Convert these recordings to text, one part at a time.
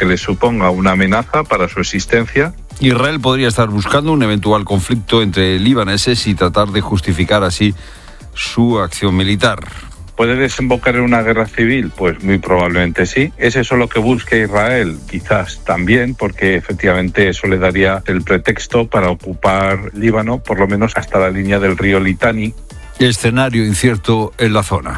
que les suponga una amenaza para su existencia. Israel podría estar buscando un eventual conflicto entre libaneses y tratar de justificar así su acción militar. ¿Puede desembocar en una guerra civil? Pues muy probablemente sí. ¿Es eso lo que busca Israel? Quizás también, porque efectivamente eso le daría el pretexto para ocupar Líbano, por lo menos hasta la línea del río Litani. Escenario incierto en la zona.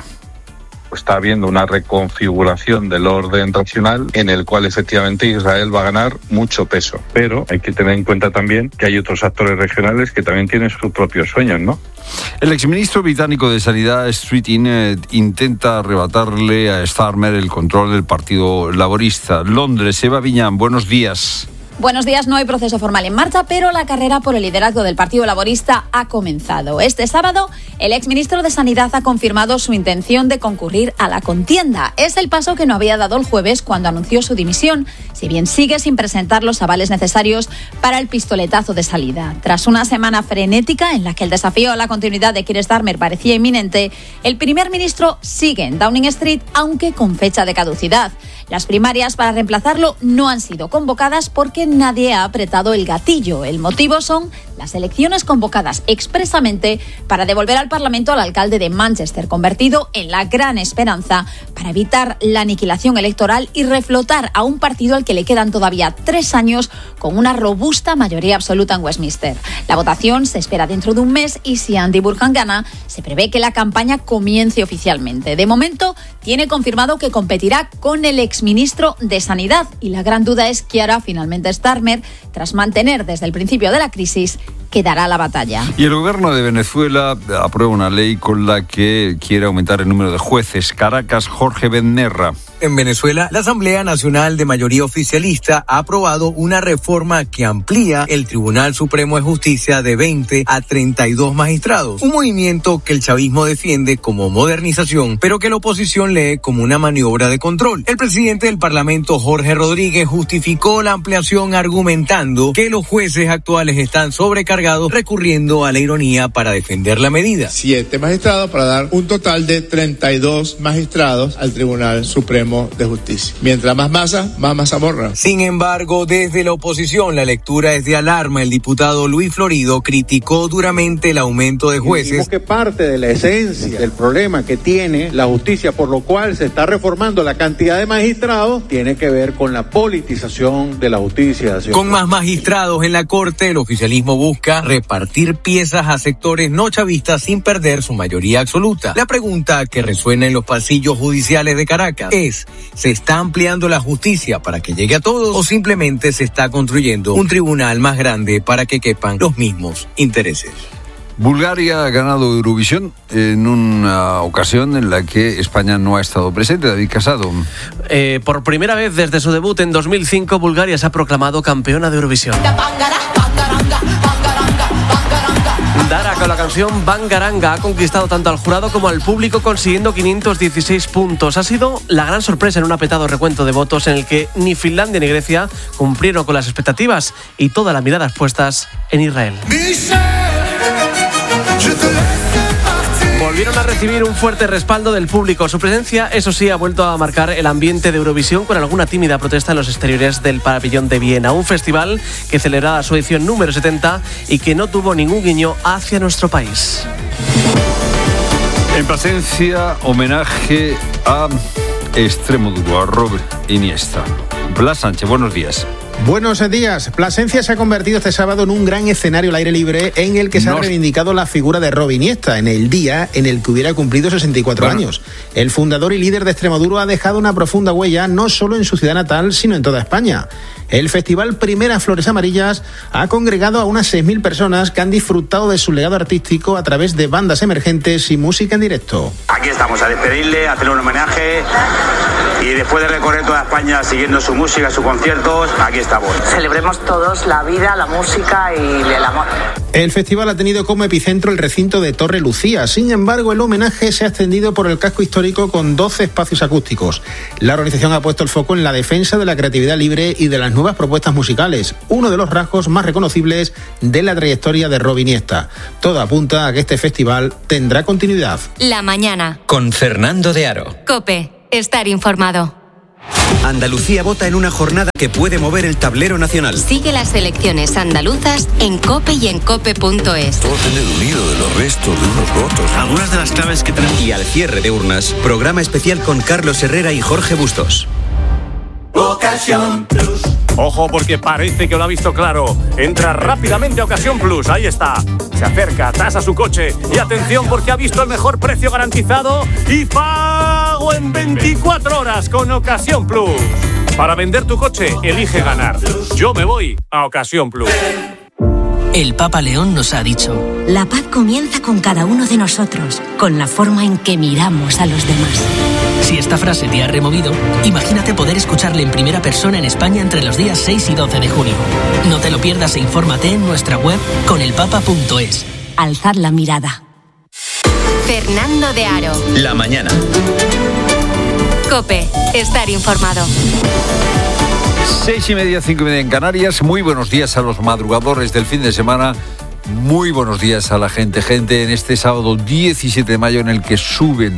Está habiendo una reconfiguración del orden regional en el cual efectivamente Israel va a ganar mucho peso. Pero hay que tener en cuenta también que hay otros actores regionales que también tienen sus propios sueños, ¿no? El exministro británico de Sanidad, Streeting, intenta arrebatarle a Starmer el control del Partido Laborista. Londres, Eva Viñán, buenos días. Buenos días, no hay proceso formal en marcha, pero la carrera por el liderazgo del Partido Laborista ha comenzado. Este sábado, el exministro de Sanidad ha confirmado su intención de concurrir a la contienda. Es el paso que no había dado el jueves cuando anunció su dimisión, si bien sigue sin presentar los avales necesarios para el pistoletazo de salida. Tras una semana frenética en la que el desafío a la continuidad de Keir Starmer parecía inminente, el primer ministro sigue en Downing Street, aunque con fecha de caducidad. Las primarias para reemplazarlo no han sido convocadas porque nadie ha apretado el gatillo. El motivo son las elecciones convocadas expresamente para devolver al Parlamento al alcalde de Manchester, convertido en la gran esperanza para evitar la aniquilación electoral y reflotar a un partido al que le quedan todavía 3 años con una robusta mayoría absoluta en Westminster. La votación se espera dentro de un mes y si Andy Burnham gana, se prevé que la campaña comience oficialmente. De momento, tiene confirmado que competirá con el exministro de Sanidad y la gran duda es qué hará finalmente Starmer tras mantener desde el principio de la crisis que dará la batalla. Y el gobierno de Venezuela aprueba una ley con la que quiere aumentar el número de jueces. Caracas, Jorge Bennerra. En Venezuela, la Asamblea Nacional de mayoría oficialista ha aprobado una reforma que amplía el Tribunal Supremo de Justicia de 20 a 32 magistrados. Un movimiento que el chavismo defiende como modernización, pero que la oposición lee como una maniobra de control. El presidente del Parlamento, Jorge Rodríguez, justificó la ampliación argumentando que los jueces actuales están sobrecargados, recurriendo a la ironía para defender la medida. 7 magistrados para dar un total de 32 magistrados al Tribunal Supremo de Justicia. Mientras más masa borra. Sin embargo, desde la oposición la lectura es de alarma. El diputado Luis Florido criticó duramente el aumento de jueces. Dijimos que parte de la esencia del problema que tiene la justicia, por lo cual se está reformando la cantidad de magistrados, tiene que ver con la politización de la justicia. Con más magistrados en la Corte, el oficialismo busca repartir piezas a sectores no chavistas sin perder su mayoría absoluta. La pregunta que resuena en los pasillos judiciales de Caracas es: ¿se está ampliando la justicia para que llegue a todos o simplemente se está construyendo un tribunal más grande para que quepan los mismos intereses? Bulgaria ha ganado Eurovisión en una ocasión en la que España no ha estado presente. David Casado. Por primera vez desde su debut en 2005, Bulgaria se ha proclamado campeona de Eurovisión. Dara con la canción Bangaranga ha conquistado tanto al jurado como al público, consiguiendo 516 puntos. Ha sido la gran sorpresa en un apretado recuento de votos en el que ni Finlandia ni Grecia cumplieron con las expectativas y todas las miradas puestas en Israel. Volvieron a recibir un fuerte respaldo del público. Su presencia, eso sí, ha vuelto a marcar el ambiente de Eurovisión con alguna tímida protesta en los exteriores del pabellón de Viena. Un festival que celebraba su edición número 70 y que no tuvo ningún guiño hacia nuestro país. En Plasencia, homenaje a Extremoduro, a Robert Iniesta. Blas Sánchez, buenos días. Buenos días. Plasencia se ha convertido este sábado en un gran escenario al aire libre en el que se ha reivindicado la figura de Robert Iniesta en el día en el que hubiera cumplido 64 años. El fundador y líder de Extremoduro ha dejado una profunda huella no solo en su ciudad natal, sino en toda España. El festival Primeras Flores Amarillas ha congregado a unas 6.000 personas que han disfrutado de su legado artístico a través de bandas emergentes y música en directo. Aquí estamos a despedirle, a hacerle un homenaje y después de recorrer toda España siguiendo su música, sus conciertos, aquí estamos. Celebremos todos la vida, la música y el amor. El festival ha tenido como epicentro el recinto de Torre Lucía. Sin embargo, el homenaje se ha extendido por el casco histórico con 12 espacios acústicos. La organización ha puesto el foco en la defensa de la creatividad libre y de las nuevas propuestas musicales, uno de los rasgos más reconocibles de la trayectoria de Robert Iniesta. Todo apunta a que este festival tendrá continuidad. La mañana. Con Fernando de Aro. COPE. Estar informado. Andalucía vota en una jornada que puede mover el tablero nacional. Sigue las elecciones andaluzas en COPE y en COPE.es. Todo tener unido de los restos de unos votos. Algunas de las claves que traen. Y al cierre de urnas, programa especial con Carlos Herrera y Jorge Bustos. Ocasión Plus. Ojo, porque parece que lo ha visto claro. Entra rápidamente a Ocasión Plus, ahí está. Se acerca, tasa su coche y atención porque ha visto el mejor precio garantizado y pago en 24 horas con Ocasión Plus. Para vender tu coche, elige ganar. Yo me voy a Ocasión Plus. El Papa León nos ha dicho: la paz comienza con cada uno de nosotros, con la forma en que miramos a los demás. Si esta frase te ha removido, imagínate poder escucharle en primera persona en España entre los días 6 y 12 de junio. No te lo pierdas e infórmate en nuestra web conelpapa.es. Alzad la mirada. Fernando de Aro. La mañana. COPE. Estar informado. 6:30, 5:30 en Canarias. Muy buenos días a los madrugadores del fin de semana. Muy buenos días a la gente en este sábado 17 de mayo en el que suben.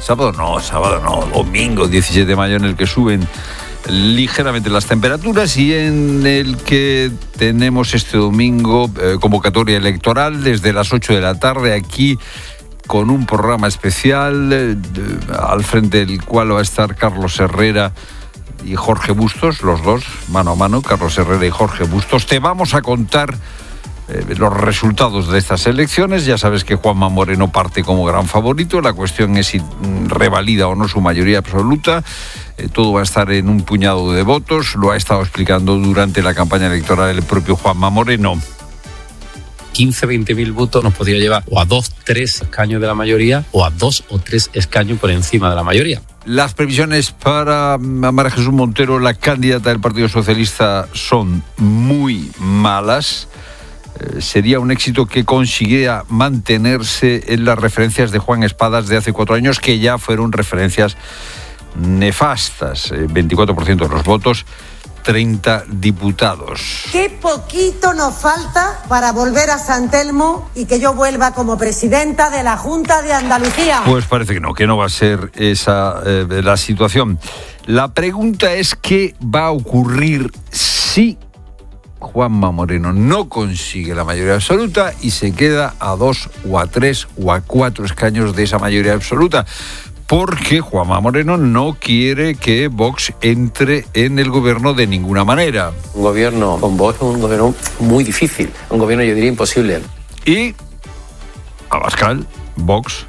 Domingo 17 de mayo en el que suben ligeramente las temperaturas y en el que tenemos este domingo convocatoria electoral desde las 8 de la tarde aquí con un programa especial al frente del cual va a estar Carlos Herrera y Jorge Bustos, los dos, mano a mano, Carlos Herrera y Jorge Bustos. Te vamos a contar los resultados de estas elecciones. Ya sabes que Juanma Moreno parte como gran favorito. La cuestión es si revalida o no su mayoría absoluta. Todo va a estar en un puñado de votos. Lo ha estado explicando durante la campaña electoral el propio Juanma Moreno. 15-20 mil votos nos podría llevar o a 2-3 escaños de la mayoría o a 2 o 3 escaños por encima de la mayoría. Las previsiones para María Jesús Montero, la candidata del Partido Socialista, son muy malas. Sería un éxito que consiguiera mantenerse en las referencias de Juan Espadas de hace 4 años, que ya fueron referencias nefastas. 24% de los votos, 30 diputados. Qué poquito nos falta para volver a San Telmo y que yo vuelva como presidenta de la Junta de Andalucía. Pues parece que no va a ser esa la situación. La pregunta es qué va a ocurrir si Juanma Moreno no consigue la mayoría absoluta y se queda a 2 o a 3 o a 4 escaños de esa mayoría absoluta. Porque Juanma Moreno no quiere que Vox entre en el gobierno de ninguna manera. Un gobierno con Vox es un gobierno muy difícil, un gobierno yo diría imposible. Y Abascal, Vox,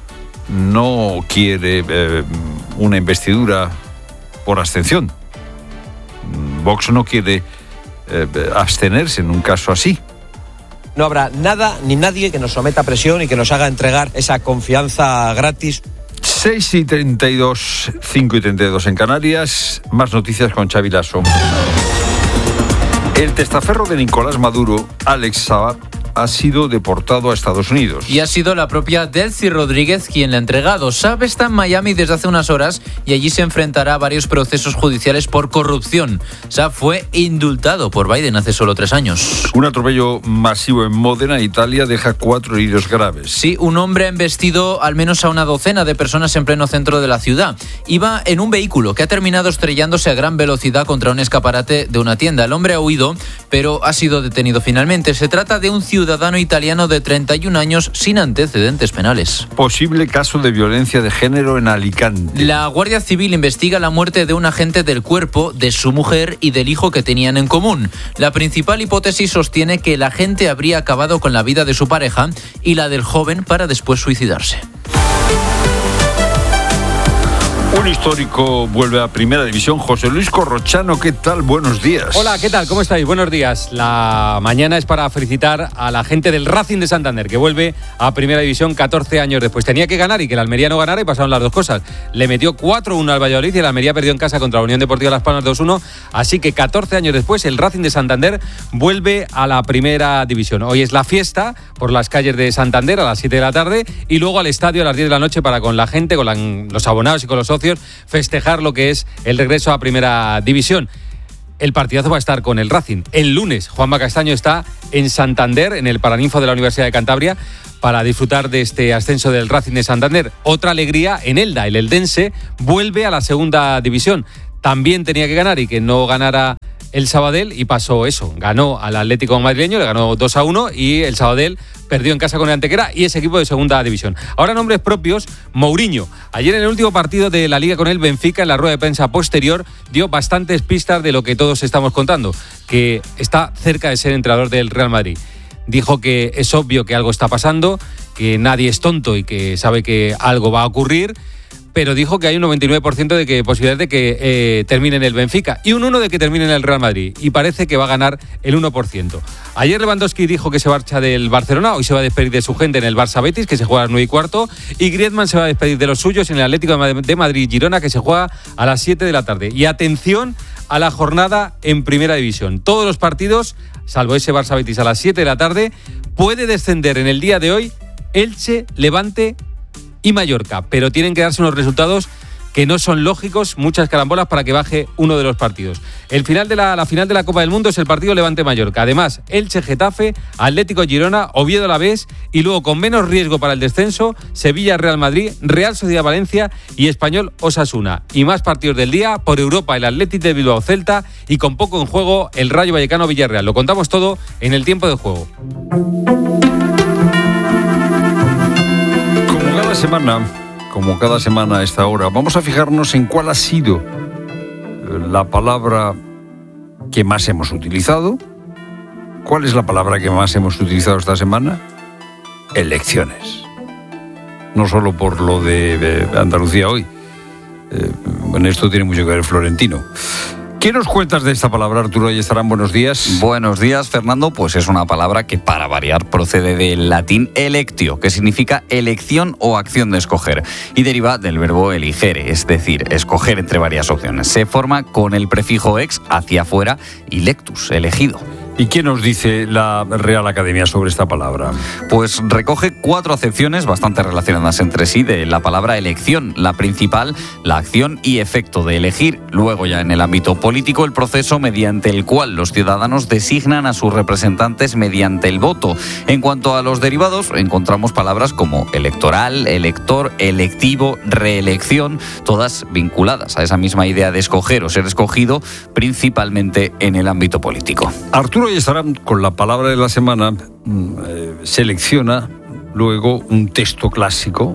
no quiere una investidura por abstención. Vox no quiere abstenerse en un caso así. No habrá nada ni nadie que nos someta a presión y que nos haga entregar esa confianza gratis. 6:32, 5:32 en Canarias. Más noticias con Xavi Lasso. El testaferro de Nicolás Maduro, Alex Saab, ha sido deportado a Estados Unidos. Y ha sido la propia Delcy Rodríguez quien le ha entregado. Saab está en Miami desde hace unas horas y allí se enfrentará a varios procesos judiciales por corrupción. Saab fue indultado por Biden hace solo 3 años. Un atropello masivo en Módena, Italia, deja 4 heridos graves. Sí, un hombre ha embestido al menos a una docena de personas en pleno centro de la ciudad. Iba en un vehículo que ha terminado estrellándose a gran velocidad contra un escaparate de una tienda. El hombre ha huido, pero ha sido detenido finalmente. Se trata de un ciudadano italiano de 31 años sin antecedentes penales. Posible caso de violencia de género en Alicante. La Guardia Civil investiga la muerte de un agente del cuerpo, de su mujer y del hijo que tenían en común. La principal hipótesis sostiene que el agente habría acabado con la vida de su pareja y la del joven para después suicidarse. Un histórico vuelve a Primera División. José Luis Corrochano, ¿qué tal? Buenos días. Hola, ¿qué tal? ¿Cómo estáis? Buenos días. La mañana es para felicitar a la gente del Racing de Santander, que vuelve a Primera División 14 años después. Tenía que ganar y que el Almería no ganara y pasaron las dos cosas. Le metió 4-1 al Valladolid y el Almería perdió en casa contra la Unión Deportiva Las Palmas 2-1. Así que 14 años después el Racing de Santander vuelve a la Primera División. Hoy es la fiesta por las calles de Santander a las 7 de la tarde y luego al estadio a las 10 de la noche para con la gente, con los abonados y con los socios, festejar lo que es el regreso a Primera División. El partidazo va a estar con el Racing. El lunes, Juanma Castaño está en Santander, en el Paraninfo de la Universidad de Cantabria, para disfrutar de este ascenso del Racing de Santander. Otra alegría en Elda. El eldense vuelve a la Segunda División. también tenía que ganar y que no ganara el Sabadell, y pasó eso. Ganó al Atlético madrileño, le ganó 2-1 y el Sabadell perdió en casa con el Antequera y ese equipo de segunda división. Ahora nombres propios, Mourinho. Ayer en el último partido de la Liga con el Benfica, en la rueda de prensa posterior, dio bastantes pistas de lo que todos estamos contando, que está cerca de ser entrenador del Real Madrid. Dijo que es obvio que algo está pasando, que nadie es tonto y que sabe que algo va a ocurrir, pero dijo que hay un 99% de posibilidad de que termine en el Benfica y un 1% de que termine en el Real Madrid, y parece que va a ganar el 1%. Ayer Lewandowski dijo que se marcha del Barcelona, hoy se va a despedir de su gente en el Barça Betis, que se juega a las 9:15, y Griezmann se va a despedir de los suyos en el Atlético de Madrid Girona, que se juega a las 7 de la tarde. Y atención a la jornada en Primera División. Todos los partidos, salvo ese Barça Betis a las 7 de la tarde, puede descender en el día de hoy Elche, Levante y Mallorca, pero tienen que darse unos resultados que no son lógicos, muchas carambolas para que baje uno de los partidos. El final de la final de la Copa del Mundo es el partido Levante-Mallorca. Además, Elche-Getafe, Atlético-Girona, Oviedo-Alavés y luego, con menos riesgo para el descenso, Sevilla-Real Madrid, Real Sociedad-Valencia y Español-Osasuna. Y más partidos del día, por Europa, el Athletic de Bilbao-Celta y con poco en juego, el Rayo Vallecano-Villarreal. Lo contamos todo en el tiempo de juego. Como cada semana a esta hora, vamos a fijarnos en cuál ha sido la palabra que más hemos utilizado. ¿Cuál es la palabra que más hemos utilizado esta semana? Elecciones. No solo por lo de Andalucía hoy. En esto tiene mucho que ver Florentino. ¿Qué nos cuentas de esta palabra, Arturo Ayestarán? Buenos días. Buenos días, Fernando. Pues es una palabra que, para variar, procede del latín electio, que significa elección o acción de escoger, y deriva del verbo eligere, es decir, escoger entre varias opciones. Se forma con el prefijo ex, hacia afuera, y lectus, elegido. ¿Y qué nos dice la Real Academia sobre esta palabra? Pues recoge 4 acepciones bastante relacionadas entre sí de la palabra elección. La principal, la acción y efecto de elegir. Luego, ya en el ámbito político, el proceso mediante el cual los ciudadanos designan a sus representantes mediante el voto. En cuanto a los derivados, encontramos palabras como electoral, elector, electivo, reelección, todas vinculadas a esa misma idea de escoger o ser escogido, principalmente en el ámbito político. Arturo Ayestarán, con la palabra de la semana, selecciona luego un texto clásico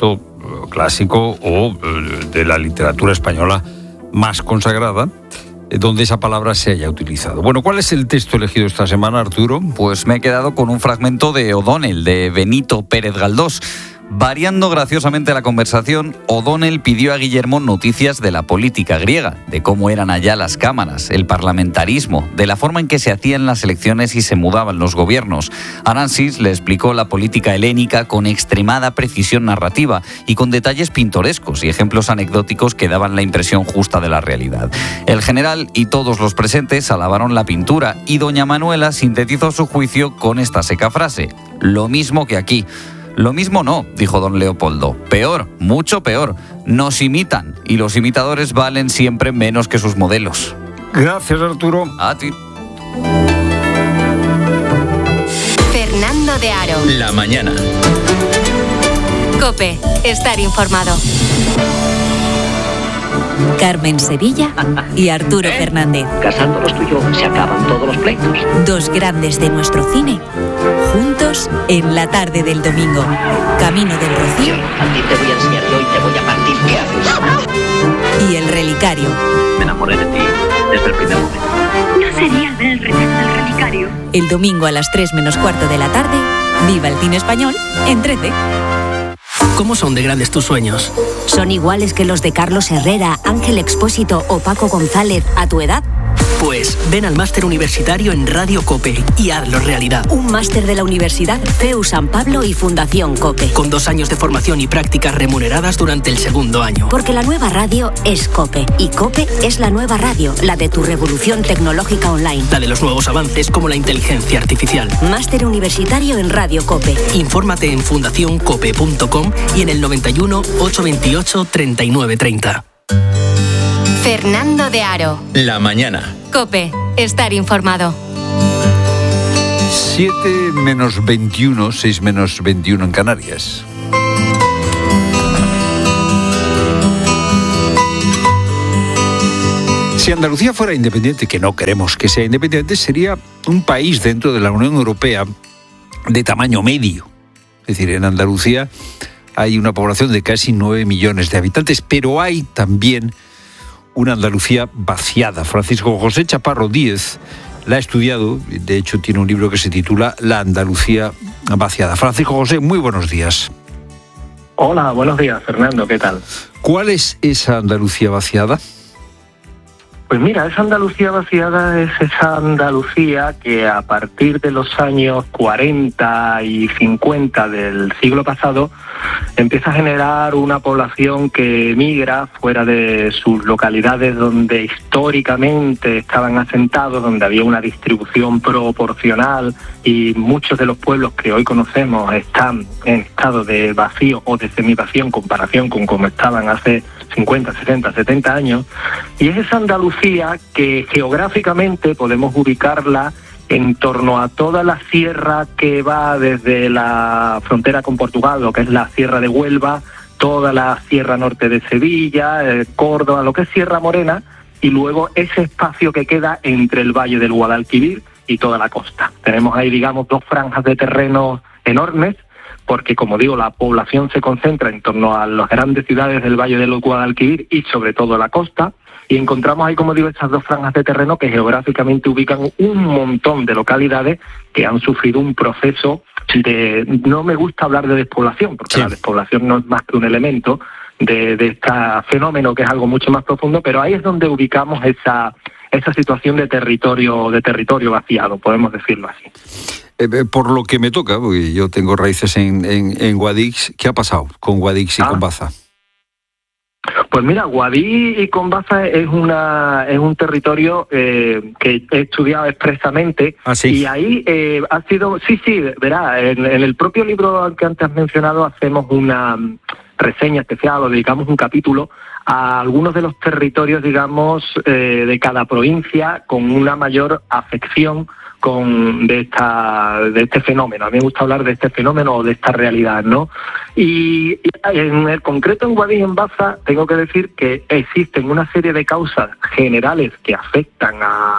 o de la literatura española más consagrada, donde esa palabra se haya utilizado. Bueno, ¿cuál es el texto elegido esta semana, Arturo? Pues me he quedado con un fragmento de O'Donnell, de Benito Pérez Galdós. Variando graciosamente la conversación, O'Donnell pidió a Guillermo noticias de la política griega, de cómo eran allá las cámaras, el parlamentarismo, de la forma en que se hacían las elecciones y se mudaban los gobiernos. Aransis le explicó la política helénica con extremada precisión narrativa y con detalles pintorescos y ejemplos anecdóticos que daban la impresión justa de la realidad. El general y todos los presentes alabaron la pintura y doña Manuela sintetizó su juicio con esta seca frase: lo mismo que aquí. Lo mismo no, dijo don Leopoldo. Peor, mucho peor. Nos imitan y los imitadores valen siempre menos que sus modelos. Gracias, Arturo. A ti. Fernando de Aro. La mañana. COPE. Estar informado. Carmen Sevilla y Arturo Fernández. Casándonos tú y yo se acaban todos los pleitos. Dos grandes de nuestro cine, juntos en la tarde del domingo. Camino del Rocío. A ti te voy a enseñar yo y te voy a partir qué haces. Y El Relicario. Me enamoré de ti desde el primer momento. Yo sería del Relicario. El domingo a las 3 menos cuarto de la tarde, viva el cine español en 13. ¿Cómo son de grandes tus sueños? ¿Son iguales que los de Carlos Herrera, Ángel Expósito o Paco González a tu edad? Pues ven al máster universitario en Radio COPE y hazlo realidad. Un máster de la Universidad CEU San Pablo y Fundación COPE. Con 2 años de formación y prácticas remuneradas durante el segundo año. Porque la nueva radio es COPE. Y COPE es la nueva radio, la de tu revolución tecnológica online. La de los nuevos avances como la inteligencia artificial. Máster universitario en Radio COPE. Infórmate en fundacioncope.com y en el 91 828 3930. Fernando de Aro. La mañana. COPE. Estar informado. 7 menos 21, 6 menos 21 en Canarias. Si Andalucía fuera independiente, que no queremos que sea independiente, sería un país dentro de la Unión Europea de tamaño medio. Es decir, en Andalucía hay una población de casi 9 millones de habitantes, pero hay también una Andalucía vaciada. Francisco José Chaparro Díez la ha estudiado, de hecho tiene un libro que se titula La Andalucía vaciada. Francisco José, muy buenos días. Hola, buenos días, Fernando, ¿qué tal? ¿Cuál es esa Andalucía vaciada? Pues mira, esa Andalucía vaciada es esa Andalucía que a partir de los años 40 y 50 del siglo pasado empieza a generar una población que emigra fuera de sus localidades donde históricamente estaban asentados, donde había una distribución proporcional y muchos de los pueblos que hoy conocemos están en estado de vacío o de semivacío en comparación con como estaban hace 50, 60, 70 años, y es esa Andalucía que geográficamente podemos ubicarla en torno a toda la sierra que va desde la frontera con Portugal, lo que es la Sierra de Huelva, toda la Sierra Norte de Sevilla, Córdoba, lo que es Sierra Morena, y luego ese espacio que queda entre el Valle del Guadalquivir y toda la costa. Tenemos ahí, digamos, dos franjas de terreno enormes, porque, como digo, la población se concentra en torno a las grandes ciudades del Valle del Guadalquivir y sobre todo la costa, y encontramos ahí, como digo, esas dos franjas de terreno que geográficamente ubican un montón de localidades que han sufrido un proceso de, no me gusta hablar de despoblación, porque la despoblación no es más que un elemento de este fenómeno que es algo mucho más profundo, pero ahí es donde ubicamos esa situación de territorio vaciado, podemos decirlo así. Por lo que me toca, porque yo tengo raíces en Guadix, ¿qué ha pasado con Guadix y con Baza? Pues mira, Guadix y con Baza es un territorio que he estudiado expresamente. Y ahí ha sido, verá, en el propio libro que antes has mencionado hacemos una reseña especial o dedicamos un capítulo a algunos de los territorios, digamos, de cada provincia con una mayor afección de este fenómeno. A mí me gusta hablar de este fenómeno o de esta realidad, ¿no? Y en el concreto en Guadix y en Baza tengo que decir que existen una serie de causas generales que afectan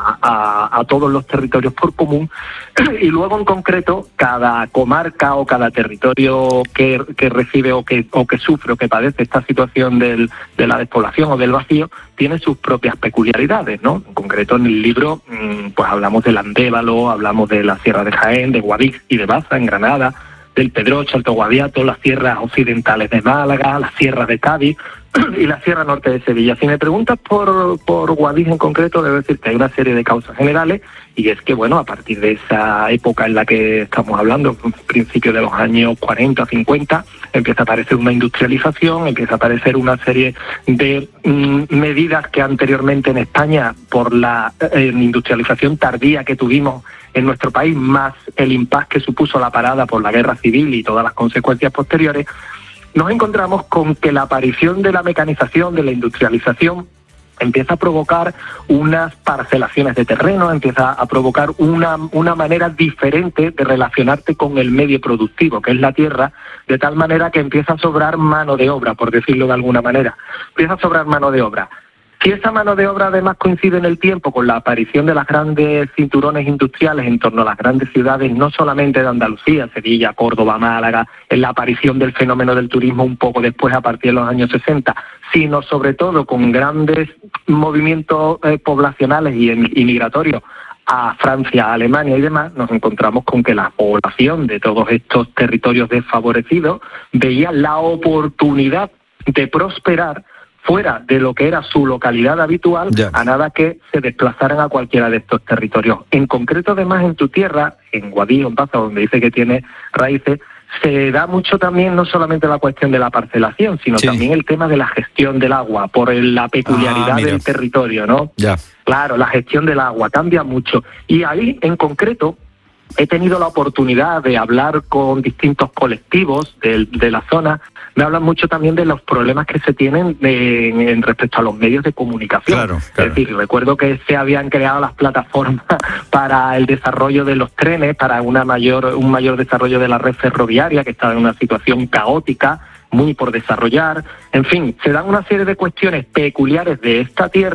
a todos los territorios por común, y luego en concreto cada comarca o cada territorio que recibe o que sufre o que padece esta situación de la despoblación o del vacío tiene sus propias peculiaridades, ¿no? En concreto en el libro pues hablamos del Andévalo, hablamos de la Sierra de Jaén, de Guadix y de Baza en Granada, del Pedroche, Alto Guadiato, las sierras occidentales de Málaga, las sierras de Cádiz y la Sierra Norte de Sevilla. Si me preguntas por Guadix en concreto, debo decir que hay una serie de causas generales, y es que, bueno, a partir de esa época en la que estamos hablando, principios de los años 40, 50, empieza a aparecer una industrialización, empieza a aparecer una serie de medidas que anteriormente en España, por la industrialización tardía que tuvimos en nuestro país, más el impasse que supuso la parada por la guerra civil y todas las consecuencias posteriores, nos encontramos con que la aparición de la mecanización, de la industrialización, empieza a provocar unas parcelaciones de terreno, empieza a provocar una manera diferente de relacionarte con el medio productivo, que es la tierra, de tal manera que empieza a sobrar mano de obra, por decirlo de alguna manera. Empieza a sobrar mano de obra. Si esa mano de obra además coincide en el tiempo con la aparición de las grandes cinturones industriales en torno a las grandes ciudades, no solamente de Andalucía, Sevilla, Córdoba, Málaga, en la aparición del fenómeno del turismo un poco después a partir de los años 60, sino sobre todo con grandes movimientos poblacionales y migratorios a Francia, a Alemania y demás, nos encontramos con que la población de todos estos territorios desfavorecidos veía la oportunidad de prosperar fuera de lo que era su localidad habitual, a nada que se desplazaran a cualquiera de estos territorios. En concreto, además, en tu tierra, en Guadix, en Baza, donde dice que tiene raíces, se da mucho también no solamente la cuestión de la parcelación, sino también el tema de la gestión del agua, por la peculiaridad del territorio, ¿no? Claro, la gestión del agua cambia mucho. Y ahí, en concreto, he tenido la oportunidad de hablar con distintos colectivos de la zona. Me hablan mucho también de los problemas que se tienen en respecto a los medios de comunicación. Es decir, recuerdo que se habían creado las plataformas para el desarrollo de los trenes, para un mayor desarrollo de la red ferroviaria, que estaba en una situación caótica, muy por desarrollar. En fin, se dan una serie de cuestiones peculiares de esta tierra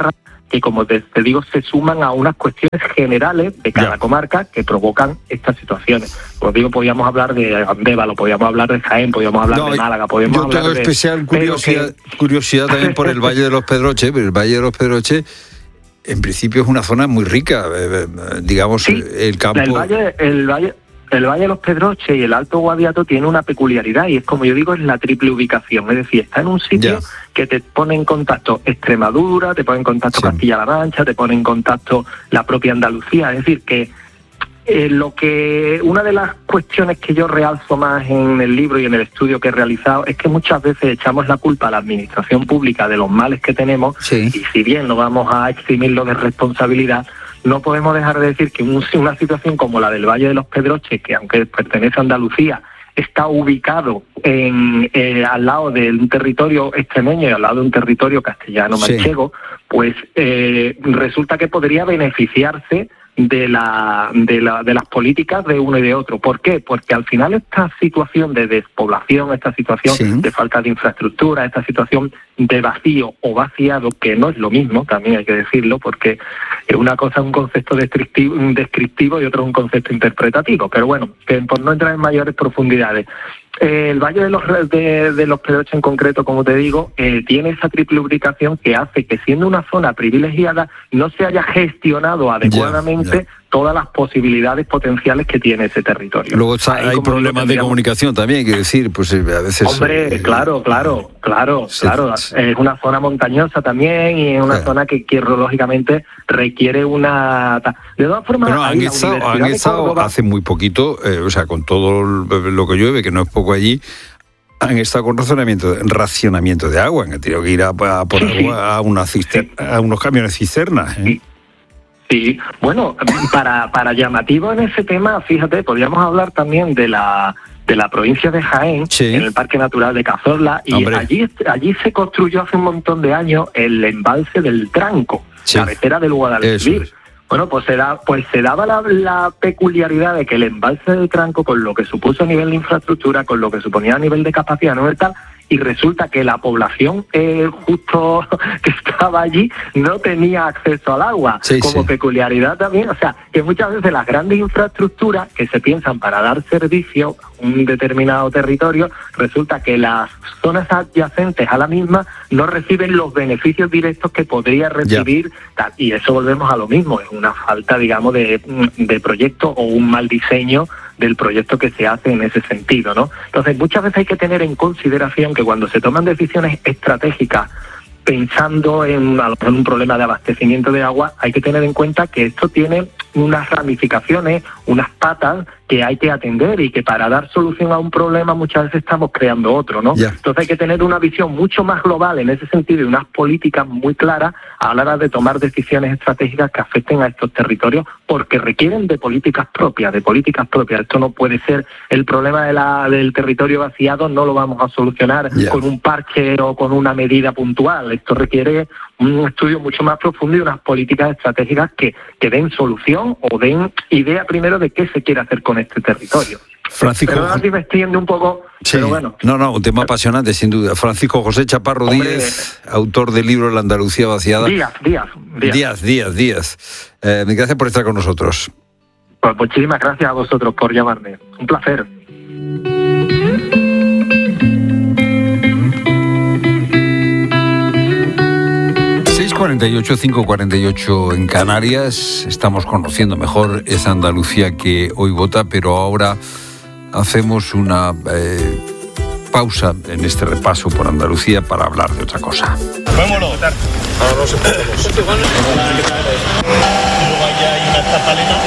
que, como te digo, se suman a unas cuestiones generales de cada comarca que provocan estas situaciones. Como digo, podíamos hablar de Andévalo, podíamos hablar de Jaén, podíamos hablar de Málaga, podíamos hablar de... Yo tengo especial curiosidad también por el Valle de los Pedroches, pero el Valle de los Pedroches en principio es una zona muy rica, digamos, sí, el campo... El Valle de los Pedroches y el Alto Guadiato tiene una peculiaridad y es, como yo digo, es la triple ubicación. Es decir, está en un sitio que te pone en contacto Extremadura, te pone en contacto Castilla-La Mancha, te pone en contacto la propia Andalucía. Es decir, que una de las cuestiones que yo realzo más en el libro y en el estudio que he realizado es que muchas veces echamos la culpa a la administración pública de los males que tenemos y si bien no vamos a eximirlo de responsabilidad, no podemos dejar de decir que una situación como la del Valle de los Pedroches, que aunque pertenece a Andalucía, está ubicado al lado de un territorio extremeño y al lado de un territorio castellano-manchego, pues resulta que podría beneficiarse de las políticas de uno y de otro. ¿Por qué? Porque al final esta situación de despoblación, esta situación de falta de infraestructura, esta situación de vacío o vaciado, que no es lo mismo, también hay que decirlo, porque una cosa es un concepto descriptivo y otro es un concepto interpretativo. Pero bueno, que por no entrar en mayores profundidades, el Valle de los Pedroches en concreto, como te digo, tiene esa triple ubicación que hace que, siendo una zona privilegiada, no se haya gestionado adecuadamente todas las posibilidades potenciales que tiene ese territorio. Luego hay problemas de comunicación también, hay que decir, pues a veces... Hombre, claro. Es una zona montañosa también y es una zona que lógicamente requiere una... De todas formas... Bueno, han estado hace muy poquito, con todo lo que llueve, que no es poco allí, han estado con racionamiento de agua, han tenido que ir a por agua a unos camiones cisternas. Sí, bueno, para llamativo en ese tema, fíjate, podríamos hablar también de la provincia de Jaén, en el Parque Natural de Cazorla, y allí se construyó hace un montón de años el embalse del Tranco, cabecera del Guadalquivir. Bueno, pues se daba la peculiaridad de que el embalse del Tranco, con lo que supuso a nivel de infraestructura, con lo que suponía a nivel de capacidad, no tal, y resulta que la población justo que estaba allí no tenía acceso al agua, como peculiaridad también. O sea, que muchas veces las grandes infraestructuras que se piensan para dar servicio a un determinado territorio, resulta que las zonas adyacentes a la misma no reciben los beneficios directos que podría recibir, y eso volvemos a lo mismo, es una falta, digamos, de proyecto o un mal diseño del proyecto que se hace en ese sentido, ¿no? Entonces, muchas veces hay que tener en consideración que cuando se toman decisiones estratégicas pensando en un problema de abastecimiento de agua, hay que tener en cuenta que esto tiene unas ramificaciones, unas patas que hay que atender y que para dar solución a un problema muchas veces estamos creando otro, ¿no? Entonces hay que tener una visión mucho más global en ese sentido y unas políticas muy claras a la hora de tomar decisiones estratégicas que afecten a estos territorios, porque requieren de políticas propias. Esto no puede ser el problema del territorio vaciado, no lo vamos a solucionar con un parche o con una medida puntual. Esto requiere un estudio mucho más profundo y unas políticas estratégicas que den solución o den idea primero de qué se quiere hacer con este territorio. Francisco, pero ahora sí me extiende un poco, pero bueno. No, un tema apasionante, sin duda. Francisco José Chaparro Díez, autor del libro La Andalucía vaciada. Díaz. Gracias por estar con nosotros. Pues muchísimas gracias a vosotros por llamarme. Un placer. ...5:48 en Canarias. Estamos conociendo mejor esa Andalucía que hoy vota, pero ahora hacemos una pausa en este repaso por Andalucía para hablar de otra cosa. Vámonos. Ahora no se puede. Luego allá hay una tapalena.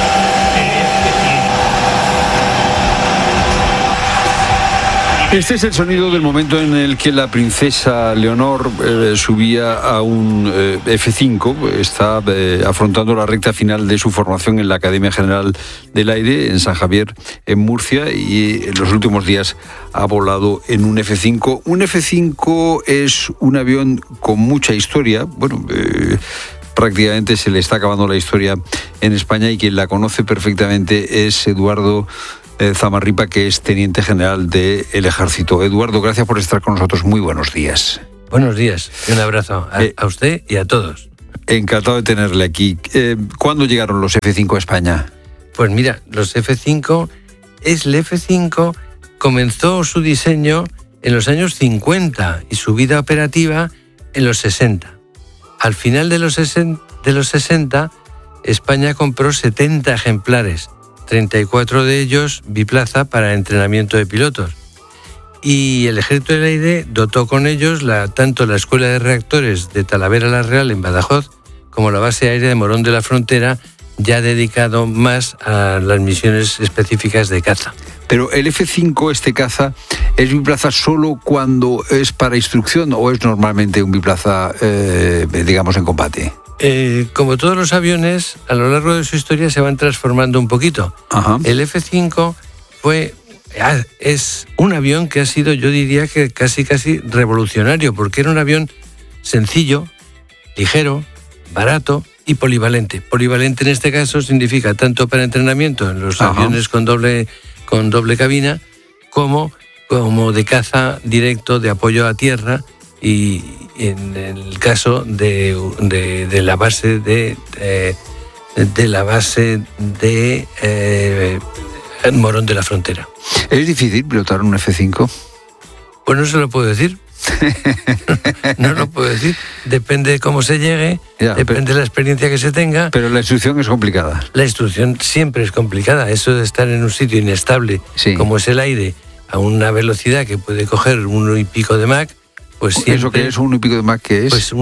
Este es el sonido del momento en el que la princesa Leonor subía a un F5. Está afrontando la recta final de su formación en la Academia General del Aire, en San Javier, en Murcia, y en los últimos días ha volado en un F5. Un F5 es un avión con mucha historia. Bueno, prácticamente se le está acabando la historia en España, y quien la conoce perfectamente es Eduardo Zamarripa, que es teniente general del Ejército. Eduardo, gracias por estar con nosotros. Muy buenos días. Buenos días y un abrazo a usted y a todos. Encantado de tenerle aquí. ¿Cuándo llegaron los F5 a España? Pues mira, los F5, el F5 comenzó su diseño en los años 50 y su vida operativa en los 60. Al final de los 60, España compró 70 ejemplares, 34 de ellos biplaza para entrenamiento de pilotos. Y el Ejército del Aire dotó con ellos tanto la Escuela de Reactores de Talavera la Real en Badajoz como la Base Aérea de Morón de la Frontera, ya dedicado más a las misiones específicas de caza. Pero el F5, este caza, ¿es biplaza solo cuando es para instrucción o es normalmente un biplaza, digamos, en combate? Como todos los aviones, a lo largo de su historia se van transformando un poquito. Ajá. El F5 es un avión que ha sido, yo diría que casi revolucionario, porque era un avión sencillo, ligero, barato y polivalente. Polivalente en este caso significa tanto para entrenamiento en los aviones con doble cabina como de caza directo, de apoyo a tierra, y en el caso de la base de Morón de la Frontera. ¿Es difícil pilotar un F5? Pues no se lo puedo decir. No lo puedo decir. Depende de cómo se llegue, depende de la experiencia que se tenga. Pero la instrucción es complicada. La instrucción siempre es complicada. Eso de estar en un sitio inestable, como es el aire, a una velocidad que puede coger 1 y pico de Mach, pues siempre... ¿Eso qué es 1 y pico de Mach? ¿Qué es? Pues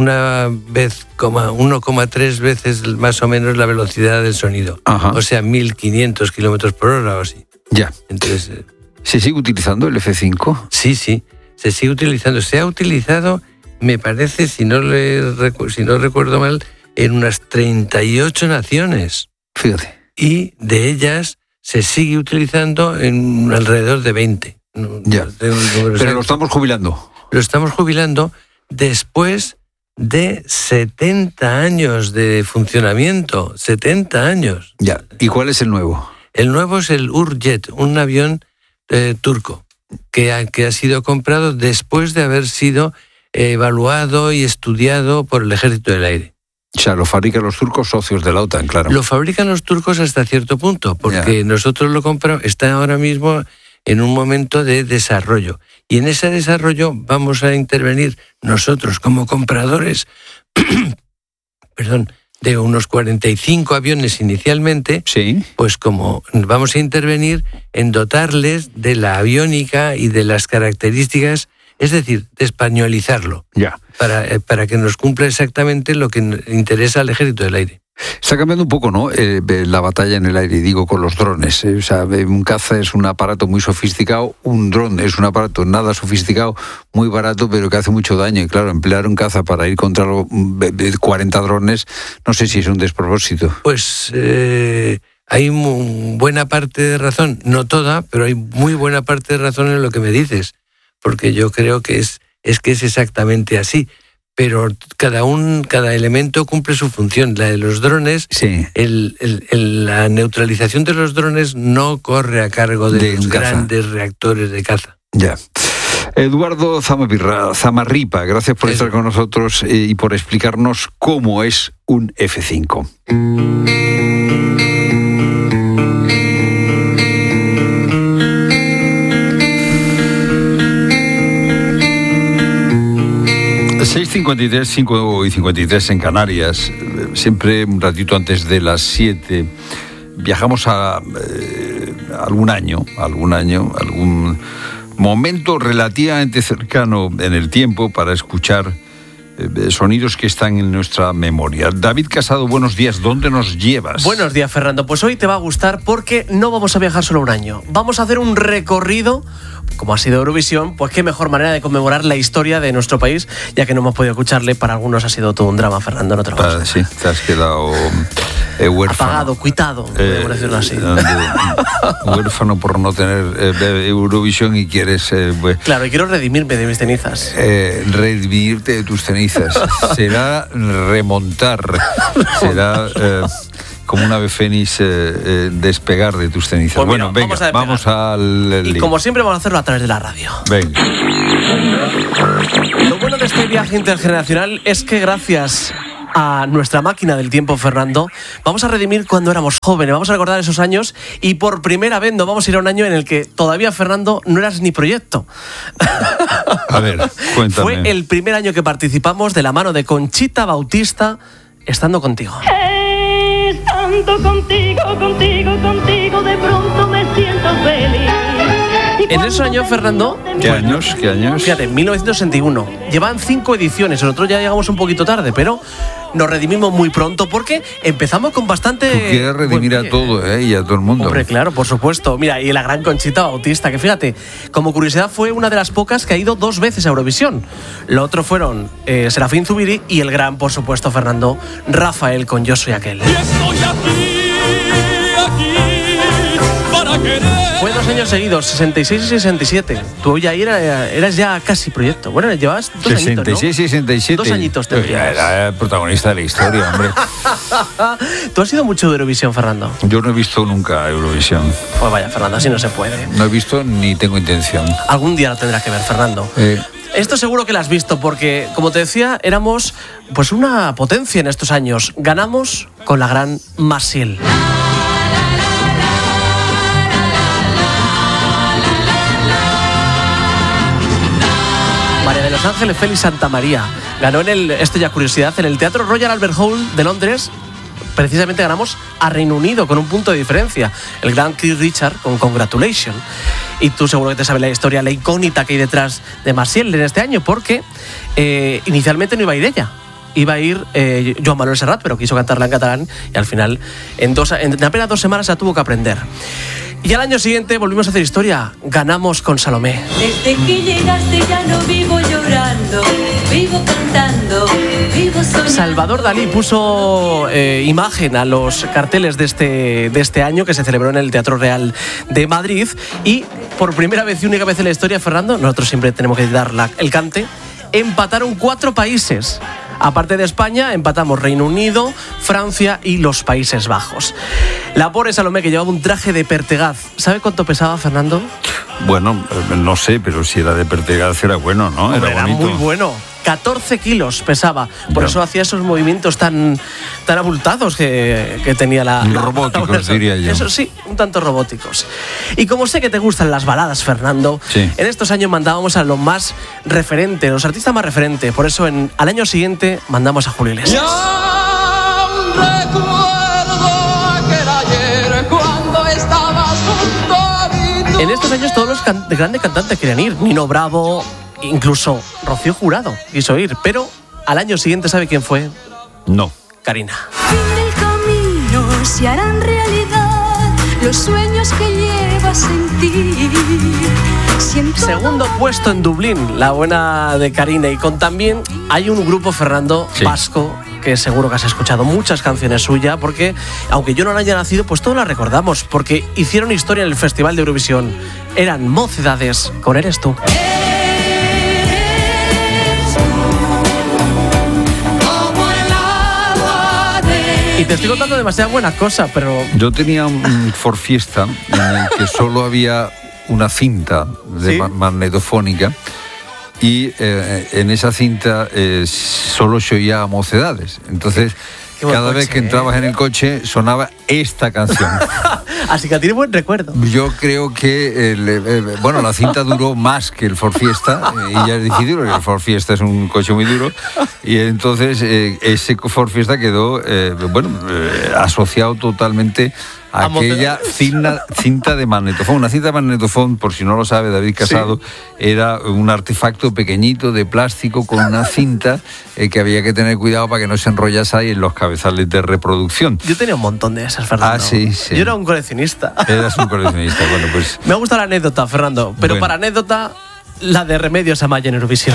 1,3 veces más o menos la velocidad del sonido. Ajá. O sea, 1.500 kilómetros por hora o así. Ya. Entonces, ¿se sigue utilizando el F5? Sí. Se sigue utilizando. Se ha utilizado, me parece, si no recuerdo mal, en unas 38 naciones. Fíjate. Y de ellas se sigue utilizando en alrededor de 20. Ya. Pero lo estamos jubilando. Lo estamos jubilando después de 70 años de funcionamiento. 70 años. Ya. ¿Y cuál es el nuevo? El nuevo es el Urjet, un avión turco. Que ha sido comprado después de haber sido evaluado y estudiado por el Ejército del Aire. O sea, lo fabrican los turcos, socios de la OTAN, claro. Lo fabrican los turcos hasta cierto punto, porque nosotros lo compramos, está ahora mismo en un momento de desarrollo. Y en ese desarrollo vamos a intervenir nosotros como compradores, de unos 45 aviones inicialmente, pues como vamos a intervenir en dotarles de la aviónica y de las características, es decir, de españolizarlo, para que nos cumpla exactamente lo que interesa al Ejército del Aire. Está cambiando un poco, ¿no?, la batalla en el aire, digo, con los drones. O sea, un caza es un aparato muy sofisticado, un dron es un aparato nada sofisticado, muy barato, pero que hace mucho daño. Y claro, emplear un caza para ir contra 40 drones, no sé si es un despropósito. Pues hay buena parte de razón, no toda, pero hay muy buena parte de razón en lo que me dices, porque yo creo que es exactamente así. Pero cada elemento cumple su función. La de los drones, la neutralización de los drones no corre a cargo de los grandes reactores de caza. Ya. Eduardo Zamarripa, gracias por estar con nosotros y por explicarnos cómo es un F5. 6:53, 5:53 en Canarias, siempre un ratito antes de las 7. Viajamos a algún momento relativamente cercano en el tiempo para escuchar sonidos que están en nuestra memoria. David Casado, buenos días. ¿Dónde nos llevas? Buenos días, Fernando. Pues hoy te va a gustar porque no vamos a viajar solo un año. Vamos a hacer un recorrido. Como ha sido Eurovisión, pues qué mejor manera de conmemorar la historia de nuestro país, ya que no hemos podido escucharle. Para algunos ha sido todo un drama, Fernando, no te lo vas a decir. Sí, te has quedado huérfano. Apagado, cuitado, podemos decirlo así. Huérfano por no tener Eurovisión y quieres... Claro, y quiero redimirme de mis cenizas. Redimirte de tus cenizas. Será remontar. Será... como un ave fénix despegar de tus cenizas. Pues bueno, venga, vamos al y como siempre vamos a hacerlo a través de la radio. Venga. Lo bueno de este viaje intergeneracional es que gracias a nuestra máquina del tiempo, Fernando. Vamos a redimir cuando éramos jóvenes, vamos a recordar esos años y por primera vez nos vamos a ir a un año en el que todavía, Fernando, no eras ni proyecto. A ver, cuéntame. Fue el primer año que participamos de la mano de Conchita Bautista, Estando Contigo. Estando contigo, de pronto me siento feliz. En esos años, Fernando... ¿Qué años? Fíjate, 1961. Llevan 5 ediciones. Nosotros ya llegamos un poquito tarde, pero nos redimimos muy pronto porque empezamos con bastante... Tú quieres redimir a todo, y a todo el mundo. Hombre, claro, por supuesto. Mira, y la gran Conchita Bautista, que fíjate, como curiosidad fue una de las pocas que ha ido 2 veces a Eurovisión. Lo otro fueron Serafín Zubiri y el gran, por supuesto, Fernando, Rafael con Yo Soy Aquel. Y estoy aquí, para querer. Fue 2 años seguidos, 66 y 67. Tú ya eras ya casi proyecto. Bueno, llevabas 2 añitos, ¿no? 66 y 67. 2 añitos tendrías. Era el protagonista de la historia, hombre. ¿Tú has ido mucho de Eurovisión, Fernando? Yo no he visto nunca Eurovisión. Pues vaya, Fernando, así no se puede. No he visto ni tengo intención. Algún día lo tendrás que ver, Fernando. Esto seguro que lo has visto porque, como te decía, éramos pues una potencia en estos años. Ganamos con la gran Maciel. María de los Ángeles Félix Santamaría ganó esto ya curiosidad, en el Teatro Royal Albert Hall de Londres. Precisamente ganamos a Reino Unido con un punto de diferencia. El gran Keith Richard con Congratulations. Y tú seguro que te sabes la historia, la incógnita que hay detrás de Maciel en este año, porque inicialmente no iba a ir ella. Iba a ir Joan Manuel Serrat, pero quiso cantarla en catalán y al final en apenas 2 semanas la tuvo que aprender. Y al año siguiente volvimos a hacer historia. Ganamos con Salomé. Desde que llegaste ya no vivo llorando, vivo cantando, vivo soñando. Salvador Dalí puso imagen a los carteles de este año que se celebró en el Teatro Real de Madrid. Y por primera vez y única vez en la historia, Fernando, nosotros siempre tenemos que dar el cante, empataron 4 países. Aparte de España, empatamos Reino Unido, Francia y los Países Bajos. La pobre Salomé, que llevaba un traje de Pertegaz. ¿Sabe cuánto pesaba, Fernando? Bueno, no sé, pero si era de Pertegaz era bueno, ¿no? Hombre, era muy bueno. 14 kilos pesaba. Por eso hacía esos movimientos tan abultados que tenía la... Robóticos, diría yo. Eso sí, un tanto robóticos. Y como sé que te gustan las baladas, Fernando, sí, en estos años mandábamos a los más referentes, los artistas más referentes. Por eso al año siguiente mandamos a Julio Iglesias. En estos años todos los grandes cantantes querían ir. Nino Bravo, incluso Rocío Jurado quiso ir. Pero al año siguiente, ¿sabe quién fue? No. Karina. Fin del camino se harán realidad los sueños que llevas en ti. Segundo puesto en Dublín, la buena de Karina. Y también hay un grupo, Fernando, vasco, que seguro que has escuchado muchas canciones suyas, porque aunque yo no haya nacido, pues todos las recordamos, porque hicieron historia en el Festival de Eurovisión. Eran Mocedades con Eres Tú. Y te estoy contando demasiadas buenas cosas, pero... Yo tenía un Ford Fiesta en el que solo había una cinta magnetofónica y en esa cinta solo se oía Mocedades. Entonces, cada vez que entrabas en el coche sonaba esta canción. Así que tiene buen recuerdo. Yo creo que la cinta duró más que el Ford Fiesta y ya es difícil porque el Ford Fiesta es un coche muy duro y entonces ese Ford Fiesta quedó asociado totalmente a aquella cinta de magnetofón. Una cinta de magnetofón, por si no lo sabe David Casado, era un artefacto pequeñito de plástico con una cinta que había que tener cuidado para que no se enrollase ahí en los cabezales de reproducción. Yo tenía un montón de esas, Fernando. Ah, sí. Yo era un coleccionista. Eras un coleccionista, bueno, pues... Me ha gustado la anécdota, Fernando, pero para anécdota, la de Remedios Amaya en Eurovisión.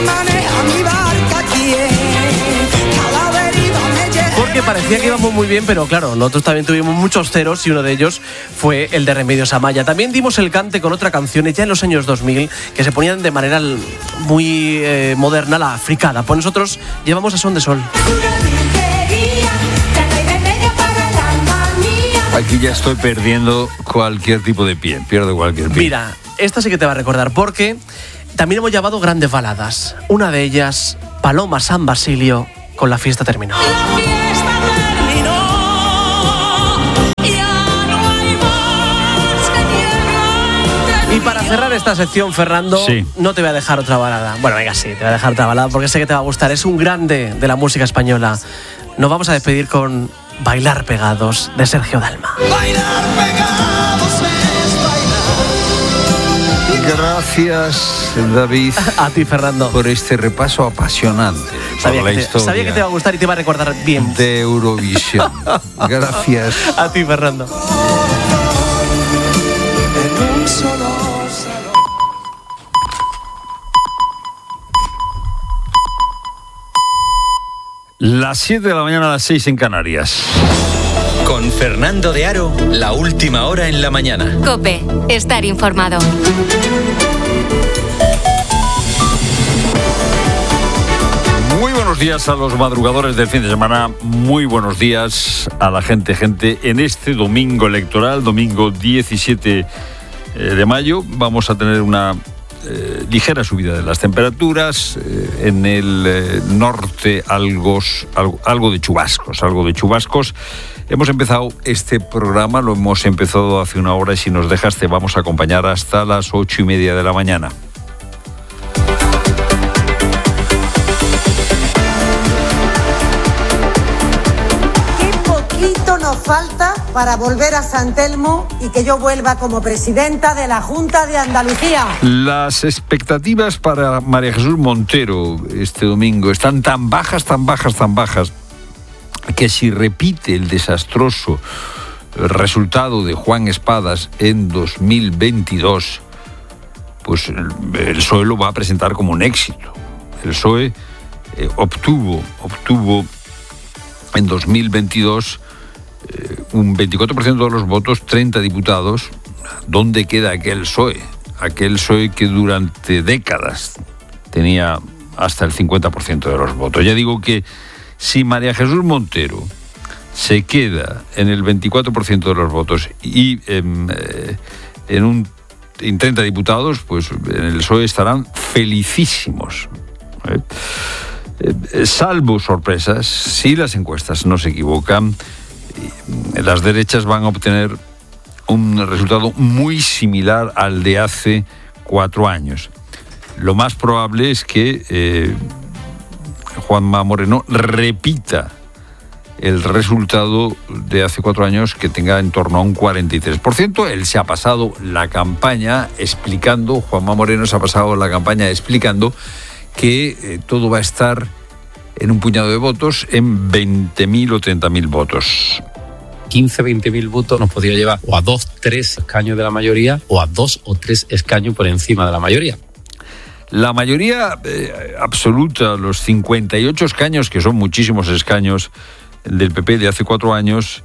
Porque parecía que íbamos muy bien, pero claro, nosotros también tuvimos muchos ceros y uno de ellos fue el de Remedios Amaya. También dimos el cante con otra canción ya en los años 2000 que se ponían de manera muy moderna, la fricada. Pues nosotros llevamos a Son de Sol. Aquí ya estoy perdiendo cualquier tipo de pie, pierdo cualquier pie. Mira, esta sí que te va a recordar porque también hemos llevado grandes baladas. Una de ellas, Paloma San Basilio, con La fiesta terminó. Y para cerrar esta sección, Fernando, no te voy a dejar otra balada. Bueno, venga, sí, te voy a dejar otra balada porque sé que te va a gustar. Es un grande de la música española. Nos vamos a despedir con Bailar Pegados, de Sergio Dalma. Bailar pegados es bailar. Gracias, David. A ti, Fernando. Por este repaso apasionante. Sabía que te va a gustar y te va a recordar bien. De Eurovisión. Gracias. A ti, Fernando. Las 7 de la mañana a las 6 en Canarias. Con Fernando de Aro, la última hora en la mañana. COPE, estar informado. Muy buenos días a los madrugadores del fin de semana. Muy buenos días a la gente en este domingo electoral, domingo 17 de mayo. Vamos a tener una ligera subida de las temperaturas, en el norte algo de chubascos. Hemos empezado este programa, lo hemos empezado hace una hora y si nos dejas te vamos a acompañar hasta las 8:30 de la mañana. Nos falta para volver a San Telmo y que yo vuelva como presidenta de la Junta de Andalucía. Las expectativas para María Jesús Montero este domingo están tan bajas, que si repite el desastroso resultado de Juan Espadas en 2022, pues el PSOE lo va a presentar como un éxito. El PSOE obtuvo en 2022 un 24% de los votos, 30 diputados. ¿Dónde queda aquel PSOE? Aquel PSOE que durante décadas tenía hasta el 50% de los votos. Ya digo que si María Jesús Montero se queda en el 24% de los votos y en 30 diputados, pues en el PSOE estarán felicísimos. Salvo sorpresas, si las encuestas no se equivocan, las derechas van a obtener un resultado muy similar al de hace 4 años. Lo más probable es que Juanma Moreno repita el resultado de hace 4 años, que tenga en torno a un 43%. Él se ha pasado la campaña explicando, Juanma Moreno se ha pasado la campaña explicando que todo va a estar en un puñado de votos, en 20.000 o 30.000 votos. 15, 20.000 votos nos podría llevar o a 2, 3 escaños de la mayoría o a 2 o 3 escaños por encima de la mayoría. La mayoría absoluta, los 58 escaños, que son muchísimos escaños del PP de hace 4 años,